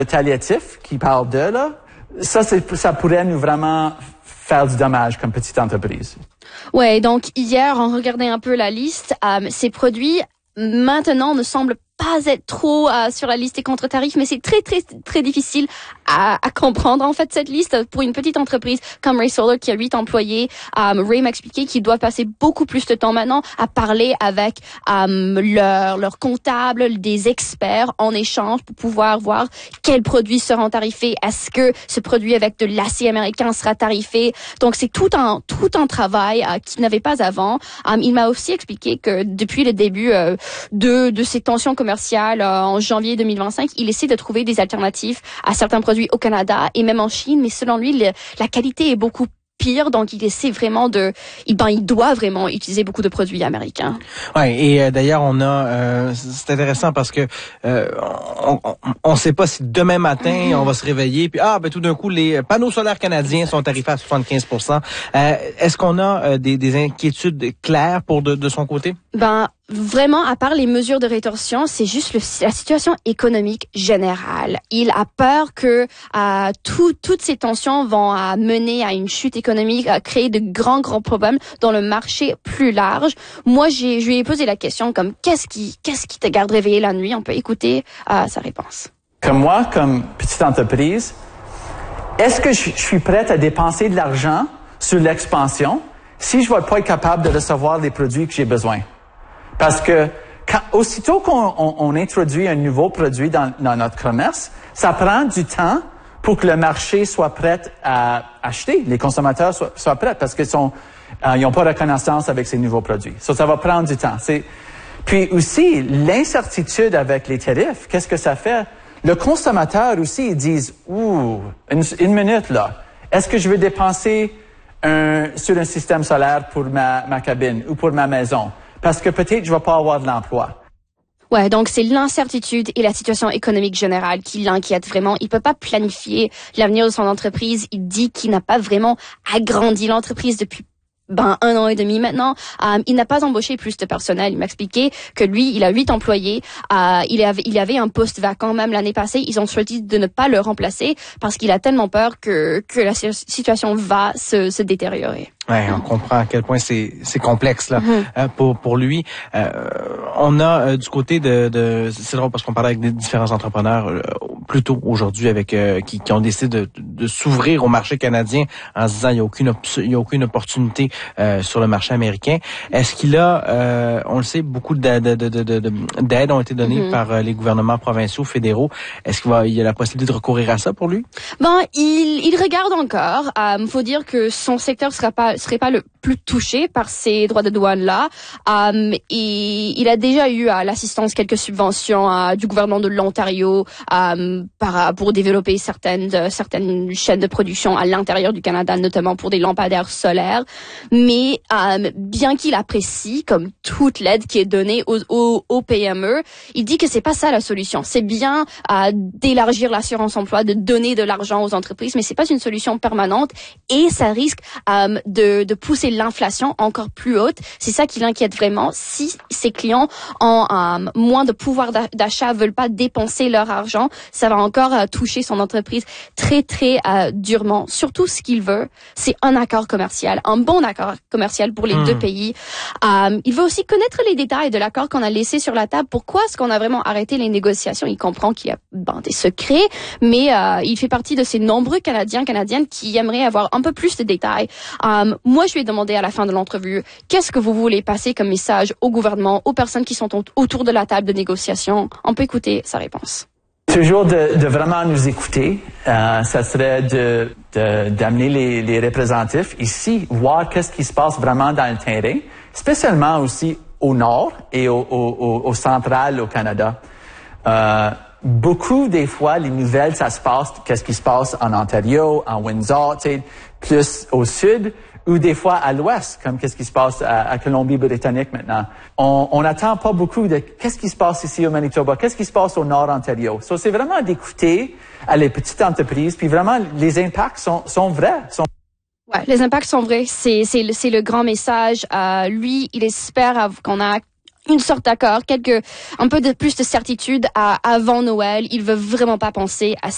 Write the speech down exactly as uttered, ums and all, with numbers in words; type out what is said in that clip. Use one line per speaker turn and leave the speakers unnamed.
retaliatif qui parle de là, ça, c'est, ça pourrait nous vraiment faire du dommage comme petite entreprise.
Ouais, donc hier, on regardait un peu la liste. Euh, ces produits, maintenant, ne semblent pas être trop euh, sur la liste des contre-tarifs, mais c'est très, très, très difficile à, à comprendre, en fait, cette liste. Pour une petite entreprise comme Ray Solar, qui a huit employés, euh, Ray m'a expliqué qu'ils doivent passer beaucoup plus de temps maintenant à parler avec euh, leur, leur comptable, des experts en échange pour pouvoir voir quels produits seront tarifés. Est-ce que ce produit avec de l'acier américain sera tarifé? Donc, c'est tout un, tout un travail euh, qu'il n'avait pas avant. Euh, il m'a aussi expliqué que depuis le début euh, de, de ces tensions commerciales, Euh, en janvier deux mille vingt-cinq, il essaie de trouver des alternatives à certains produits au Canada et même en Chine, mais selon lui, le, la qualité est beaucoup pire, donc il essaie vraiment de, il, ben, il doit vraiment utiliser beaucoup de produits américains.
Ouais, et euh, d'ailleurs on a, euh, c'est intéressant parce que euh, on ne sait pas si demain matin mm-hmm. on va se réveiller puis ah ben tout d'un coup les panneaux solaires canadiens sont tarifés à soixante-quinze pour cent. Euh, est-ce qu'on a euh, des, des inquiétudes claires pour de, de son côté?
Ben vraiment, à part les mesures de rétorsion, c'est juste le, la situation économique générale. Il a peur que euh, tout, toutes ces tensions vont euh, mener à une chute économique, à créer de grands, grands problèmes dans le marché plus large. Moi, j'ai, je lui ai posé la question comme qu'est-ce qui, qu'est-ce qui te garde réveillé la nuit? On peut écouter euh, sa réponse.
Comme moi, comme petite entreprise, est-ce que je, je suis prête à dépenser de l'argent sur l'expansion si je ne vais pas être capable de recevoir les produits que j'ai besoin? Parce que quand, aussitôt qu'on on, on introduit un nouveau produit dans, dans notre commerce, ça prend du temps pour que le marché soit prêt à acheter, les consommateurs soient, soient prêts parce qu'ils sont, euh, ils n'ont pas reconnaissance avec ces nouveaux produits. So, ça va prendre du temps. C'est, puis aussi, l'incertitude avec les tarifs, qu'est-ce que ça fait? Le consommateur aussi, ils disent, ouh, une, une minute là, est-ce que je vais dépenser un, sur un système solaire pour ma, ma cabine ou pour ma maison? Parce que peut-être je vais pas avoir de l'emploi.
Ouais, donc c'est l'incertitude et la situation économique générale qui l'inquiète vraiment. Il peut pas planifier l'avenir de son entreprise. Il dit qu'il n'a pas vraiment agrandi l'entreprise depuis ben un an et demi maintenant. Euh, il n'a pas embauché plus de personnel. Il m'a expliqué que lui, il a huit employés. Euh, il avait, il avait un poste vacant même l'année passée. Ils ont choisi de ne pas le remplacer parce qu'il a tellement peur que que la situation va se, se détériorer.
Ouais, on comprend à quel point c'est c'est complexe là
mm-hmm.
euh, pour pour lui. Euh, on a euh, du côté de, de c'est drôle parce qu'on parlait avec des différents entrepreneurs euh, plus tôt aujourd'hui avec euh, qui, qui ont décidé de, de s'ouvrir au marché canadien en se disant il y a aucune op- il y a aucune opportunité euh, sur le marché américain. Est-ce qu'il a euh, on le sait beaucoup d'aide de, de, de, de, d'aides ont été données mm-hmm. par euh, les gouvernements provinciaux, fédéraux. Est-ce qu'il va il y a la possibilité de recourir à ça pour lui?
Bon, il il regarde encore. Il euh, faut dire que son secteur sera pas serait pas le plus touché par ces droits de douane là. Um, et il a déjà eu à l'assistance quelques subventions uh, du gouvernement de l'Ontario um, par, pour développer certaines uh, certaines chaînes de production à l'intérieur du Canada, notamment pour des lampadaires solaires. Mais um, bien qu'il apprécie comme toute l'aide qui est donnée aux, aux, aux P M E, il dit que c'est pas ça la solution. C'est bien uh, d'élargir l'assurance emploi, de donner de l'argent aux entreprises, mais c'est pas une solution permanente et ça risque um, de de pousser l'inflation encore plus haute. C'est ça qui l'inquiète vraiment. Si ses clients ont euh, moins de pouvoir d'achat, veulent pas dépenser leur argent, ça va encore euh, toucher son entreprise très, très euh, durement. Surtout, ce qu'il veut, c'est un accord commercial, un bon accord commercial pour les mmh. deux pays. Euh, il veut aussi connaître les détails de l'accord qu'on a laissé sur la table. Pourquoi est-ce qu'on a vraiment arrêté les négociations? Il comprend qu'il y a ben, des secrets, mais euh, il fait partie de ces nombreux Canadiens, Canadiennes qui aimeraient avoir un peu plus de détails. Euh, Moi, je lui ai demandé à la fin de l'entrevue, qu'est-ce que vous voulez passer comme message au gouvernement, aux personnes qui sont autour de la table de négociation? On peut écouter sa réponse.
Toujours de, de vraiment nous écouter. Euh, ça serait de, de, d'amener les, les représentatifs ici, voir qu'est-ce qui se passe vraiment dans le terrain, spécialement aussi au nord et au, au, au central au Canada. Euh, beaucoup des fois, les nouvelles, ça se passe, qu'est-ce qui se passe en Ontario, en Windsor, tu sais, plus au sud, ou des fois à l'ouest, comme qu'est-ce qui se passe à, à Colombie-Britannique maintenant. On n'attend pas beaucoup de qu'est-ce qui se passe ici au Manitoba, qu'est-ce qui se passe au nord Ontario. So, c'est vraiment d'écouter à les petites entreprises, puis vraiment, les impacts sont, sont vrais. Sont...
Ouais, les impacts sont vrais. C'est, c'est, le, c'est le grand message. Euh, lui, il espère qu'on a une sorte d'accord, quelques, un peu de plus de certitude à, avant Noël. Il veut vraiment pas penser à